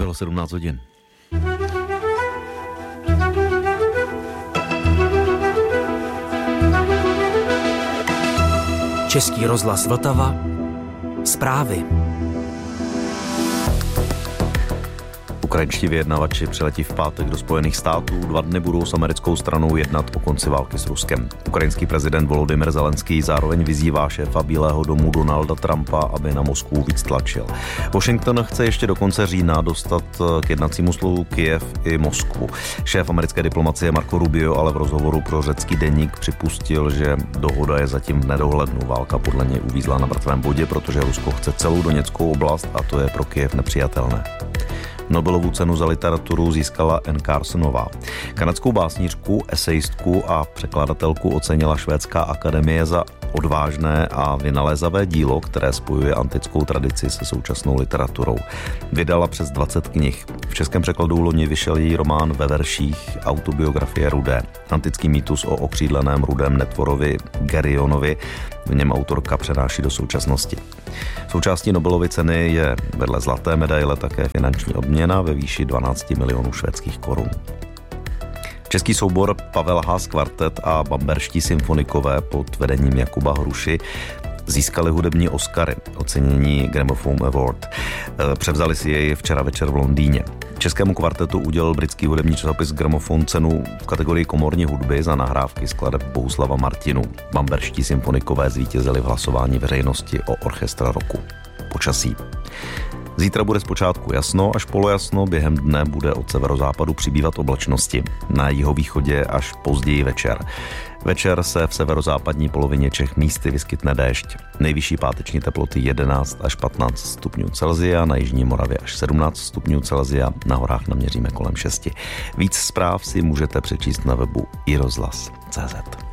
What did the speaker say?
Bylo 17 hodin. Český rozhlas Vltava. Zprávy. Ukrajinští vyjednavači přiletí v pátek do Spojených států. 2 dny budou s americkou stranou jednat o konci války s Ruskem. Ukrajinský prezident Volodymyr Zelenský zároveň vyzývá šéfa Bílého domu Donalda Trumpa, aby na Moskvu víc tlačil. Washington chce ještě do konce října dostat k jednacímu stolu Kyjev i Moskvu. Šéf americké diplomacie Marco Rubio ale v rozhovoru pro řecký deník připustil, že dohoda je zatím v nedohlednu. Válka podle něj uvízla na mrtvém bodě, protože Rusko chce celou Doněckou oblast a to je pro Kyjev nepřijatelné. Nobelovu cenu za literaturu získala Anne Carsonová. Kanadskou básnířku, esejistku a překladatelku ocenila Švédská akademie za odvážné a vynalézavé dílo, které spojuje antickou tradici se současnou literaturou. Vydala přes 20 knih. V českém překladu loni vyšel její román Ve verších autobiografie Rudé. Antický mýtus o okřídleném rudém netvorovi Gerionovi v něm autorka přenáší do současnosti. Součástí Nobelovy ceny je vedle zlaté medaile také finanční odměna ve výši 12 milionů švédských korun. Český soubor Pavel Haas Kvartet a Bamberští symfonikové pod vedením Jakuba Hruši získali hudební Oscary, ocenění Gramophone Award. Převzali si jej včera večer v Londýně. Českému kvartetu udělil britský hudební časopis Gramophone cenu v kategorii komorní hudby za nahrávky skladeb Bohuslava Martinu. Bamberští symfonikové zvítězili v hlasování veřejnosti o orchestra roku. Počasí. Zítra bude zpočátku jasno až polojasno, během dne bude od severozápadu přibývat oblačnosti. Na jihovýchodě až později večer. Večer se v severozápadní polovině Čech místy vyskytne déšť. Nejvyšší páteční teploty 11 až 15 stupňů Celsia, na jižní Moravě až 17 stupňů Celsia, na horách naměříme kolem 6. Víc zpráv si můžete přečíst na webu iRozhlas.cz.